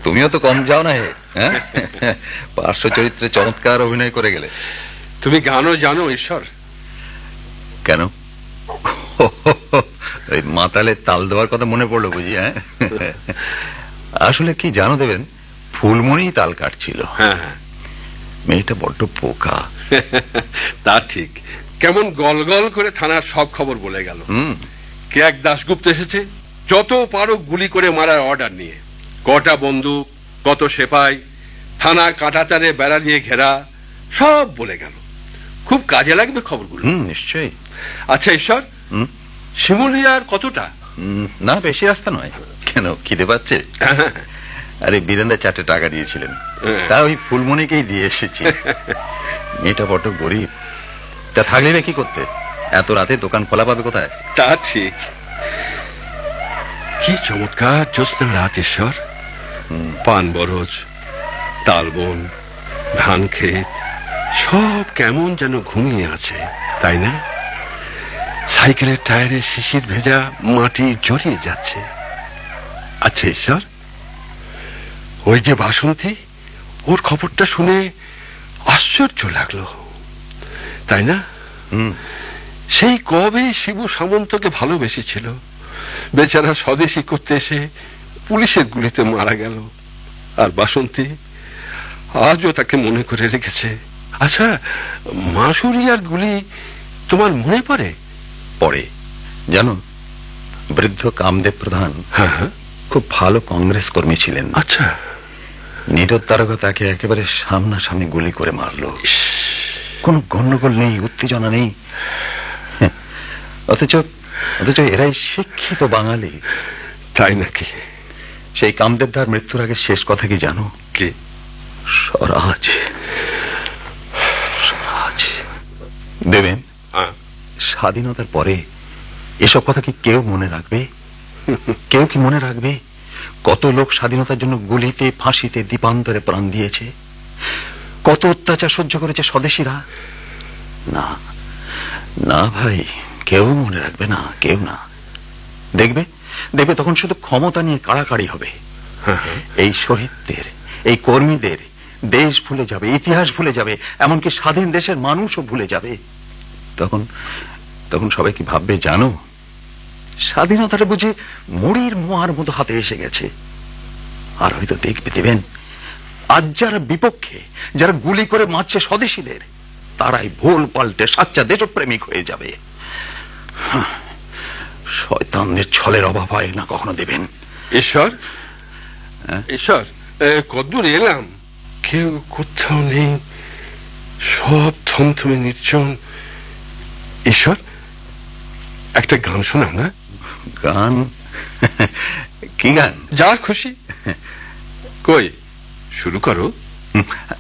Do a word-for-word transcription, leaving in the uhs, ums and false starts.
তুমিও তো কম যাও না হে, হ্যাঁ? পার্শ্ব চরিত্রে চমৎকার অভিনয় করে গেলে। তুমি গানও জানো ঈশ্বর? কেন, ওই মাতালে তাল দেওয়ার কথা মনে পড়লো বুঝি? হ্যাঁ, আসলে কি জানো দেবেন, ফুলমণি তাল কাটছিল। হ্যাঁ হ্যাঁ, মেয়েটা বড্ড পোকা। তা ঠিক। কেমন গল গল করে থানার সব খবর বলে গেল। কে এক দাশগুপ্ত এসেছে, যত পারো গুলি করে মারার অর্ডার নিয়ে, কটা বন্দুক, কত সেপাই, থানা কাঁটাতারে বেড়া দিয়ে ঘেরা, সব বলে গেল। খুব কাজে লাগবে খবরগুলো। নিশ্চয়ই। আচ্ছা ঈশ্বর, শিমুলিয়ার কতটা? না, বেশি রাস্তা নয়। কেন, খিদে পাচ্ছে? আরে বীরেন্দা চারটে টাকা দিয়েছিলেন, তা ওই ফুলমণিকেই দিয়ে এসেছি। মেয়েটা বড্ড গরিব, তা থাকলে কি করতে, এত রাতে দোকান খোলা পাবে কোথায়? তা ঠিক। কি চমৎকার জ্যোৎস্না রাত ঈশ্বর। পান বরজ, তালবন, ধান ক্ষেত সব কেমন যেন ঘুমিয়ে আছে, তাই না? সাইকেলের টায়ারে শিশির ভেজা মাটি জড়িয়ে যাচ্ছে। আচ্ছা ঈশ্বর, ওই যে বাসন্তী, ওর খবরটা শুনে আশ্চর্য লাগলো, তাই না? সেই কবে শিবু সামন্তকে ভালোবেসেছিল, বেচারা স্বদেশী করতে এসে পুলিশের গুলিতে মারা গেল। আর বাসন্তী আজও তাকে মনে করে রেখেছে। আচ্ছা, মাসুরিয়ার গুলি তোমার মনে পড়ে? পড়ে। জানো, বৃদ্ধ কামদেব প্রধান খুব ভালো কংগ্রেস কর্মী ছিলেন। আচ্ছা। নীরদ তারকা তাকে একেবারে সামনাসামনি গুলি করে মারলো। কোনো গন্ডগোল নেই, উত্তেজনা নেই, অথচ অথচ এরাই শিক্ষিত বাঙালি। তাই নাকি? সেই কামদেব দার মৃত্যুর আগে শেষ কথা কি জানো? কি? স্বরাজ। স্বরাজ দেবেন, স্বাধীনতার পরে এসব কথা কি কেউ মনে রাখবে? কেউ কি মনে রাখবে কত লোক স্বাধীনতার জন্য গুলিতে, ফাঁসিতে, দ্বীপান্তরে প্রাণ দিয়েছে? কত অত্যাচার সহ্য করেছে স্বদেশীরা? না না ভাই, কেউ মনে রাখবে না, কেউ না। দেখবে দেখবে তখন শুধু ক্ষমতা নিয়ে কাড়াকাড়ি হবে। এই শহীদদের, এই কর্মীদের দেশ ভুলে যাবে, ইতিহাস ভুলে যাবে, এমনকি স্বাধীন দেশের মানুষও ভুলে যাবে। তখন তখন সবাই কি ভাববে জানো? স্বাধীনতাটা বুঝে মুড়ির মোয়ার মতো হাতে এসে গেছে। আর হয়তো দেখবে দেবেন, আজ যারা বিপক্ষে, যারা গুলি করে মারছে স্বদেশীদের, তারাই ভুল পাল্টে সাচ্চা দেশপ্রেমিক হয়ে যাবে। শয়তানদের ছলের অভাব হয় না কখনো দেবেন। ঈশ্বর, ঈশ্বর, কতদূর এলাম, কেউ কোথাও নেই, সব থমথমে নির্জন। ঈশ্বর, একটা গান শোনা না? গান? কি গান? যা খুশি। কই, শুরু করো।